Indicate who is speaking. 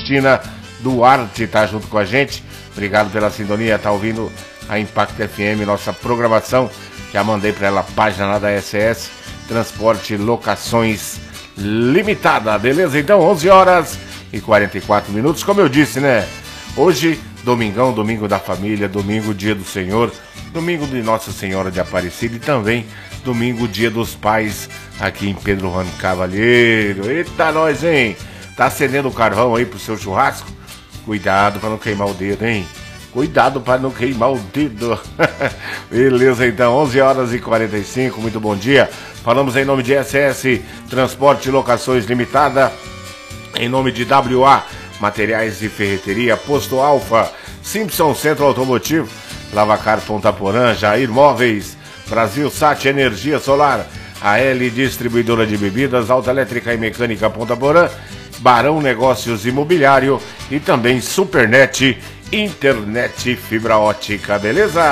Speaker 1: Cristina Duarte tá junto com a gente. Obrigado pela sintonia, tá ouvindo a Impact FM, nossa programação. Já mandei para ela a página lá da SS, Transporte Locações Limitada, beleza? Então, 11 horas e 44 minutos, como eu disse, né? Hoje, domingão, domingo da família, domingo, dia do Senhor, domingo de Nossa Senhora de Aparecida e também domingo, dia dos pais, aqui em Pedro Juan Cavalheiro. Eita, nós, hein? Tá acendendo o carvão aí pro seu churrasco? Cuidado para não queimar o dedo, hein? Cuidado para não queimar o dedo. Beleza, então, 11 horas e 45, muito bom dia. Falamos em nome de SS, Transporte e Locações Limitada, em nome de WA, Materiais de Ferreteria, Posto Alfa, Simpson Centro Automotivo, Lavacar Ponta Porã, Jair Móveis, Brasil Sat Energia Solar, AL Distribuidora de Bebidas, Autoelétrica e Mecânica Ponta Porã, Barão Negócios Imobiliário e também Supernet, internet fibra ótica, beleza?